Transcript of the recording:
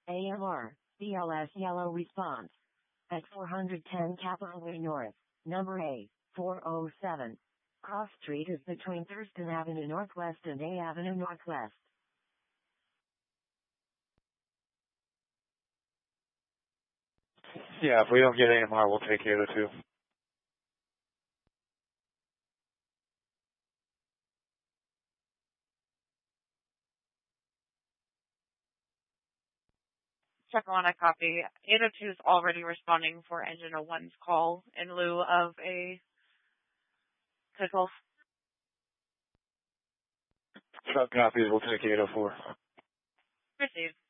AMR, BLS yellow response. At 410 Capitol Way North, number A, 407. Cross Street is between Thurston Avenue Northwest and A Avenue Northwest. Yeah, if we don't get AMR, we'll take the other two. Check on a copy. 802 is already responding for Engine 01's call in lieu of a pickle. Truck copies, we'll take 804. Received.